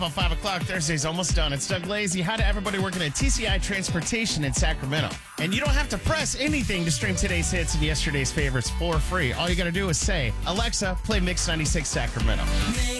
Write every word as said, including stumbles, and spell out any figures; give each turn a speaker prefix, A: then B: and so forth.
A: About five o'clock, Thursday's almost done. It's Doug Lazy. Hi to everybody working at T C I Transportation in Sacramento. And you don't have to press anything to stream today's hits and yesterday's favorites for free. All you got to do is say, Alexa, play Mix ninety-six Sacramento.